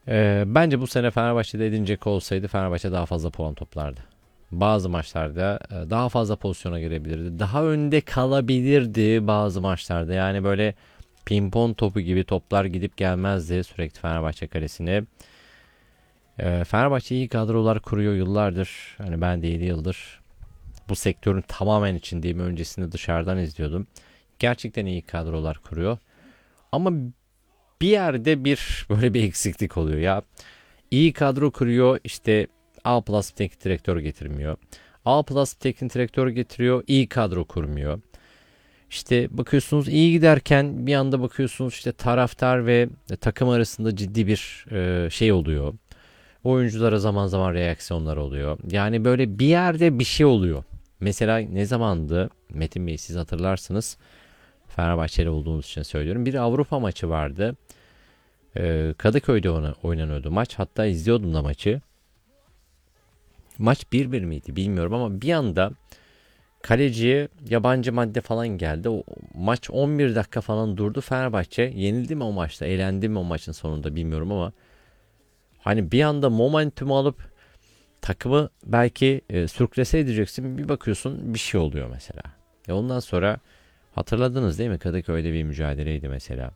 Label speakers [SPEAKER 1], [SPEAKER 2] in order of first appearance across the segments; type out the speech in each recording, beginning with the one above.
[SPEAKER 1] Bence bu sene Fenerbahçe'de Edin Dzeko olsaydı Fenerbahçe daha fazla puan toplardı. Bazı maçlarda daha fazla pozisyona girebilirdi. Daha önde kalabilirdi bazı maçlarda. Yani böyle pimpon topu gibi toplar gidip gelmezdi sürekli Fenerbahçe kalesine. Fenerbahçe iyi kadrolar kuruyor yıllardır. Hani ben de 7 yıldır bu sektörün tamamen içindeyim. Öncesinde dışarıdan izliyordum. Gerçekten iyi kadrolar kuruyor. Ama bir yerde bir böyle bir eksiklik oluyor ya. İyi kadro kuruyor, işte A plus bir teknik direktör getirmiyor. A plus bir teknik direktör getiriyor, iyi kadro kurmuyor. İşte bakıyorsunuz iyi giderken bir anda bakıyorsunuz işte taraftar ve takım arasında ciddi bir şey oluyor. Oyunculara zaman zaman reaksiyonlar oluyor. Yani böyle bir yerde bir şey oluyor. Mesela ne zamandı? Metin Bey, siz hatırlarsınız. Fenerbahçeli olduğunuz için söylüyorum. Bir Avrupa maçı vardı. Kadıköy'de oynanıyordu maç. Hatta izliyordum da maçı. Maç 1-1 miydi bilmiyorum ama bir anda kaleciye yabancı madde falan geldi. O maç 11 dakika falan durdu. Fenerbahçe yenildi mi o maçta? Elendi mi o maçın sonunda bilmiyorum ama hani bir anda momentum alıp takımı belki sürklese edeceksin. Bir bakıyorsun bir şey oluyor mesela. Ondan sonra hatırladınız değil mi? Kadıköy'de bir mücadeleydi mesela.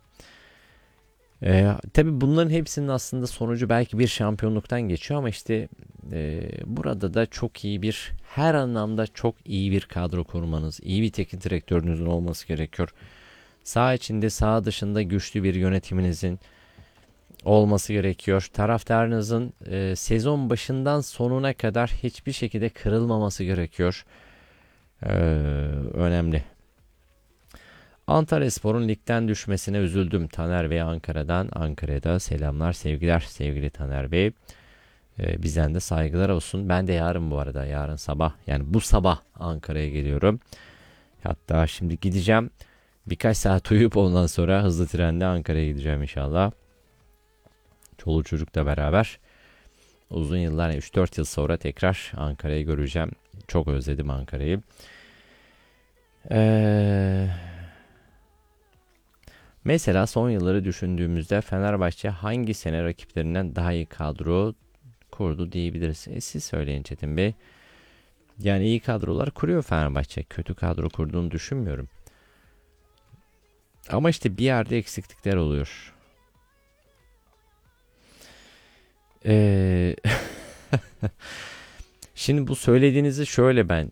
[SPEAKER 1] Tabii bunların hepsinin aslında sonucu belki bir şampiyonluktan geçiyor ama işte burada da çok iyi bir, her anlamda çok iyi bir kadro kurmanız, iyi bir teknik direktörünüzün olması gerekiyor. Sağ içinde, sağ dışında güçlü bir yönetiminizin olması gerekiyor. Taraftarınızın sezon başından sonuna kadar hiçbir şekilde kırılmaması gerekiyor. Ee, Önemli. Antalyaspor'un ligden düşmesine üzüldüm. Taner Bey Ankara'dan. Ankara'ya da selamlar, sevgiler sevgili Taner Bey. Bizden de saygılar olsun. Ben de yarın, bu arada yarın sabah, yani bu sabah Ankara'ya geliyorum. Hatta şimdi gideceğim. Birkaç saat uyuyup ondan sonra hızlı trenle Ankara'ya gideceğim inşallah. Çoluk çocukla beraber. Uzun yıllar, 3-4 yıl sonra tekrar Ankara'yı göreceğim. Çok özledim Ankara'yı. Eee Mesela son yılları düşündüğümüzde Fenerbahçe hangi sene rakiplerinden daha iyi kadro kurdu diyebiliriz. Siz söyleyin Çetin Bey. Yani iyi kadrolar kuruyor Fenerbahçe. Kötü kadro kurduğunu düşünmüyorum. Ama işte bir yerde eksiklikler oluyor. Ee, Şimdi bu söylediğinizi şöyle ben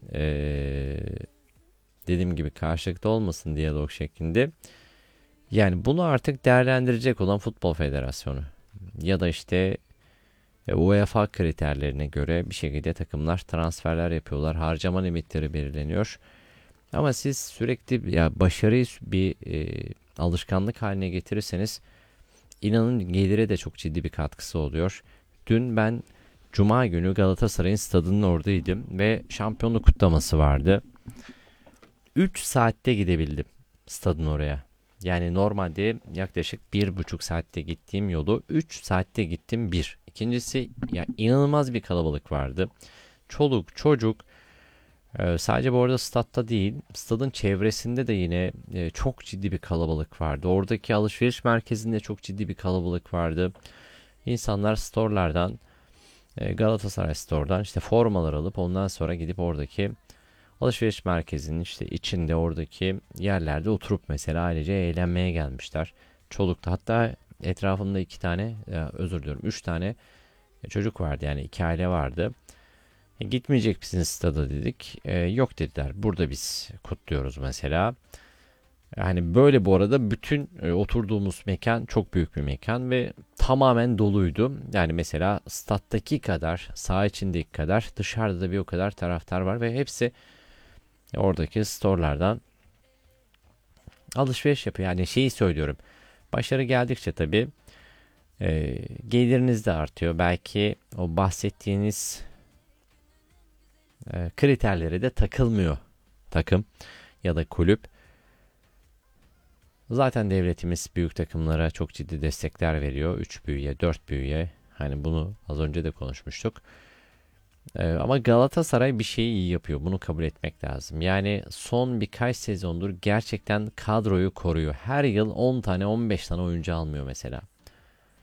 [SPEAKER 1] dediğim gibi karşılıklı olmasın diyalog şeklinde. Yani bunu artık değerlendirecek olan Futbol Federasyonu. Ya da işte UEFA kriterlerine göre bir şekilde takımlar transferler yapıyorlar. Harcama limitleri belirleniyor. Ama siz sürekli ya başarıyı bir alışkanlık haline getirirseniz inanın gelire de çok ciddi bir katkısı oluyor. Dün ben Cuma günü Galatasaray'ın stadının oradaydım ve şampiyonluk kutlaması vardı. 3 saatte gidebildim stadın oraya. Yani normalde yaklaşık 1,5 saatte gittiğim yolu 3 saatte gittim bir. İkincisi, ya inanılmaz bir kalabalık vardı. Çoluk çocuk, sadece bu arada statta değil, stadın çevresinde de yine çok ciddi bir kalabalık vardı. Oradaki alışveriş merkezinde çok ciddi bir kalabalık vardı. İnsanlar storelardan, Galatasaray Store'dan işte formalar alıp ondan sonra gidip oradaki alışveriş merkezinin işte içinde, oradaki yerlerde oturup mesela ailece eğlenmeye gelmişler. Çolukta, hatta etrafımda iki tane, özür diliyorum, üç tane çocuk vardı, yani iki aile vardı. Gitmeyecek misiniz stada dedik. Yok dediler. Burada biz kutluyoruz mesela. Yani böyle, bu arada bütün oturduğumuz mekan çok büyük bir mekan ve tamamen doluydu. Yani mesela stat'taki kadar, saha içindeki kadar dışarıda da bir o kadar taraftar var ve hepsi oradaki storelardan alışveriş yapıyor. Yani şeyi söylüyorum. Başarı geldikçe tabii geliriniz de artıyor. Belki o bahsettiğiniz kriterlere de takılmıyor takım ya da kulüp. Zaten devletimiz büyük takımlara çok ciddi destekler veriyor. 3 büyüye, 4 büyüye. Hani bunu az önce de konuşmuştuk. Ama Galatasaray bir şeyi iyi yapıyor. Bunu kabul etmek lazım. Yani son birkaç sezondur gerçekten kadroyu koruyor. Her yıl 10 tane 15 tane oyuncu almıyor mesela.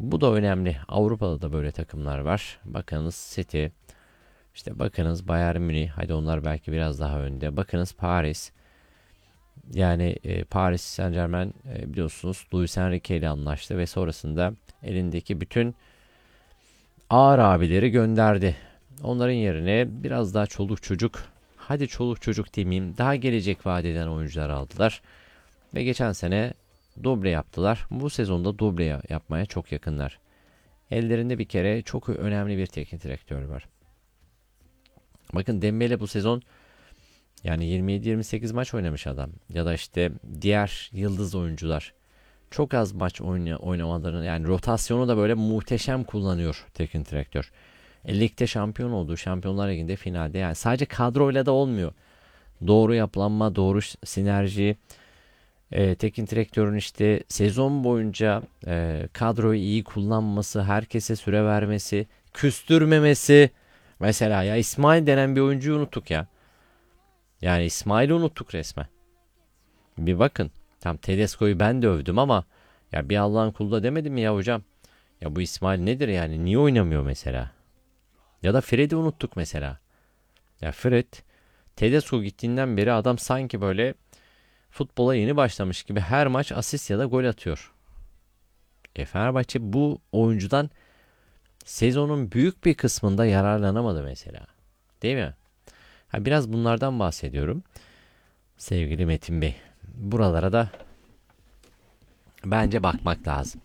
[SPEAKER 1] Bu da önemli. Avrupa'da da böyle takımlar var. Bakınız City, işte bakınız Bayern Münih. Hadi onlar belki biraz daha önde. Bakınız Paris. Yani Paris Saint-Germain biliyorsunuz Luis Enrique ile anlaştı ve sonrasında elindeki bütün ağır abileri gönderdi. Onların yerine biraz daha çoluk çocuk, hadi çoluk çocuk demeyeyim, daha gelecek vaat eden oyuncular aldılar. Ve geçen sene duble yaptılar. Bu sezonda duble yapmaya çok yakınlar. Ellerinde bir kere çok önemli bir teknik direktör var. Bakın Dembele bu sezon yani 27-28 maç oynamış adam. Ya da işte diğer yıldız oyuncular. Çok az maç oynamalarını, yani rotasyonu da böyle muhteşem kullanıyor teknik direktör. Ligde şampiyon oldu. Şampiyonlar Ligi'nde finalde. Yani sadece kadroyla da olmuyor. Doğru yapılanma, doğru sinerji. Teknik direktörün işte sezon boyunca kadroyu iyi kullanması, herkese süre vermesi, küstürmemesi. Mesela ya İsmail denen bir oyuncuyu unuttuk ya. Yani İsmail'i unuttuk resmen. Bir bakın. Tam Tedesco'yu ben de övdüm ama ya bir Allah'ın kulu da demedim mi ya hocam? Ya bu İsmail nedir yani? Niye oynamıyor mesela? Ya da Fred'i unuttuk mesela. Ya Fred, Tedesco gittiğinden beri adam sanki böyle futbola yeni başlamış gibi her maç asist ya da gol atıyor. Fenerbahçe bu oyuncudan sezonun büyük bir kısmında yararlanamadı mesela. Değil mi? Ha, biraz bunlardan bahsediyorum. Sevgili Metin Bey. Buralara da bence bakmak lazım.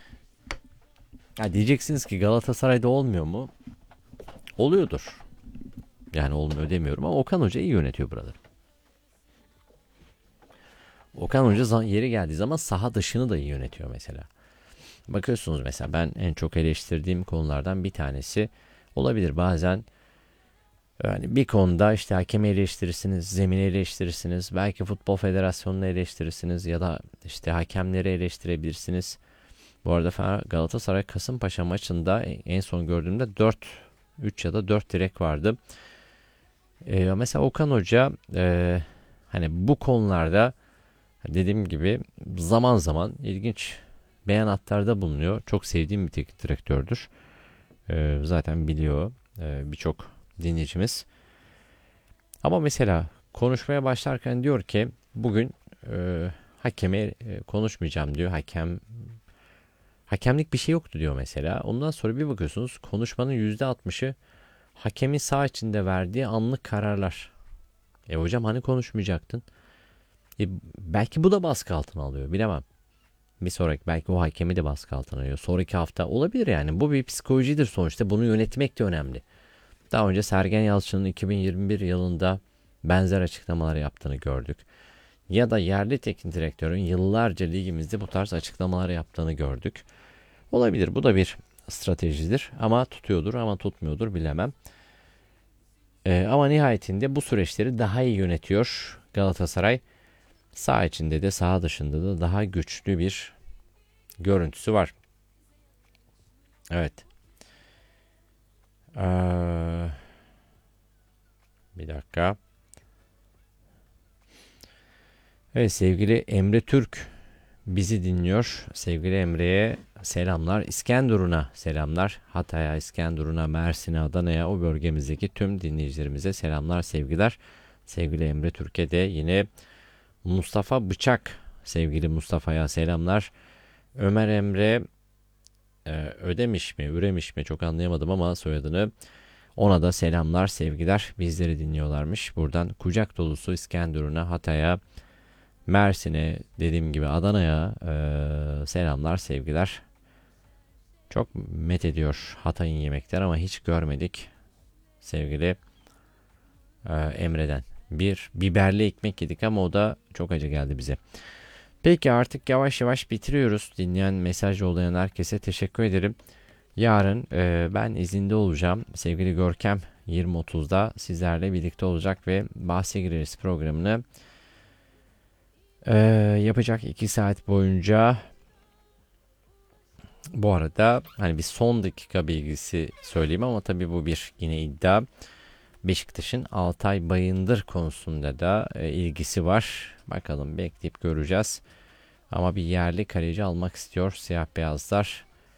[SPEAKER 1] Ya diyeceksiniz ki Galatasaray'da olmuyor mu? Oluyordur. Yani olmuyor demiyorum ama Okan Hoca iyi yönetiyor buraları. Okan Hoca yeri geldiği zaman saha dışını da iyi yönetiyor mesela. Bakıyorsunuz mesela ben en çok eleştirdiğim konulardan bir tanesi olabilir. Bazen yani bir konuda işte hakemi eleştirirsiniz, zemini eleştirirsiniz, belki Futbol Federasyonu'nu eleştirirsiniz ya da işte hakemleri eleştirebilirsiniz. Bu arada Galatasaray Kasımpaşa maçında en son gördüğümde 3 ya da 4 direk vardı. Mesela Okan Hoca hani bu konularda dediğim gibi zaman zaman ilginç beyanatlarda bulunuyor. Çok sevdiğim bir teknik direktördür. Zaten biliyor birçok dinleyicimiz. Ama mesela konuşmaya başlarken diyor ki bugün hakeme konuşmayacağım diyor. Hakemlik bir şey yoktu diyor mesela. Ondan sonra bir bakıyorsunuz konuşmanın %60'ı hakemin saha içinde verdiği anlık kararlar. Hocam hani konuşmayacaktın? Belki bu da baskı altına alıyor, bilemem. Bir sonraki belki o hakemi de baskı altına alıyor. Sonraki hafta olabilir yani. Bu bir psikolojidir sonuçta. Bunu yönetmek de önemli. Daha önce Sergen Yalçın'ın 2021 yılında benzer açıklamalar yaptığını gördük. Ya da yerli teknik direktörün yıllarca ligimizde bu tarz açıklamalar yaptığını gördük. Olabilir. Bu da bir stratejidir. Ama tutuyordur ama tutmuyordur bilemem. Ama nihayetinde bu süreçleri daha iyi yönetiyor Galatasaray. Sağ içinde de sağ dışında da daha güçlü bir görüntüsü var. Evet. Bir dakika. Evet, sevgili Emre Türk bizi dinliyor. Sevgili Emre'ye selamlar. İskenderun'a selamlar. Hatay'a, İskenderun'a, Mersin'e, Adana'ya, o bölgemizdeki tüm dinleyicilerimize selamlar, sevgiler. Sevgili Emre Türk'e de yine Mustafa Bıçak, sevgili Mustafa'ya selamlar. Ömer Emre Ödemiş mi, Üremiş mi çok anlayamadım ama soyadını. Ona da selamlar, sevgiler. Bizleri dinliyorlarmış. Buradan kucak dolusu İskenderun'a, Hatay'a, Mersin'e, dediğim gibi Adana'ya selamlar, sevgiler. Çok met ediyor Hatay'ın yemekler ama hiç görmedik sevgili Emre'den. Bir biberli ekmek yedik ama o da çok acı geldi bize. Peki artık yavaş yavaş bitiriyoruz. Dinleyen, mesaj yollayan herkese teşekkür ederim. Yarın ben izinde olacağım. Sevgili Görkem 20.30'da sizlerle birlikte olacak ve Bahse Gireriz programını yapacak 2 saat boyunca. Bu arada hani bir son dakika bilgisi söyleyeyim ama tabii bu bir yine iddia. Beşiktaş'ın Altay Bayındır konusunda da ilgisi var. Bakalım, bekleyip göreceğiz. Ama bir yerli kaleci almak istiyor siyah beyazlar.